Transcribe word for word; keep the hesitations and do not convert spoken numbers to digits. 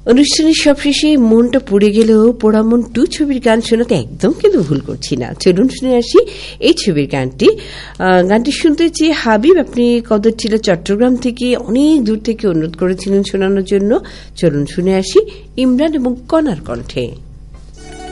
অনুষ্ঠানের সবশেষে মনটা পড়ে গেলেও পোড়া মন টু ছবির গান শোনাতে একদম কিন্তু ভুল করছি না। চলুন শুনে আসি এই ছবির গানটি। গানটি শুনতে চেয়ে হাবিব, আপনি কদরটিলা চট্টগ্রাম থেকে অনেক দূর থেকে অনুরোধ করেছিলেন শোনানোর জন্য। চলুন শুনে আসি ইমরান এবং কণার কণ্ঠে।